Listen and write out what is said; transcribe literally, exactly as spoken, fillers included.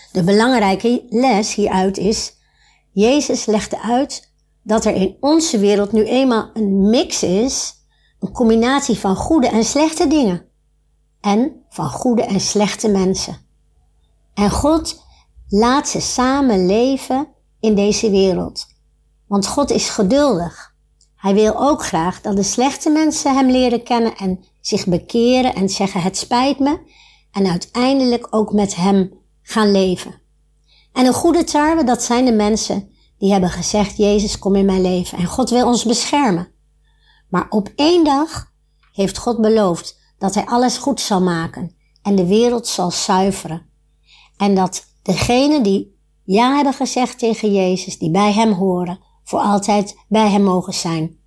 De belangrijke les hieruit is, Jezus legde uit dat er in onze wereld nu eenmaal een mix is, een combinatie van goede en slechte dingen en van goede en slechte mensen. En God laat ze samen leven in deze wereld, want God is geduldig. Hij wil ook graag dat de slechte mensen hem leren kennen en zich bekeren en zeggen het spijt me en uiteindelijk ook met hem gaan leven. En een goede tarwe, dat zijn de mensen die hebben gezegd, Jezus, kom in mijn leven. En God wil ons beschermen. Maar op één dag heeft God beloofd dat hij alles goed zal maken en de wereld zal zuiveren. En dat degenen die ja hebben gezegd tegen Jezus, die bij hem horen, voor altijd bij hem mogen zijn.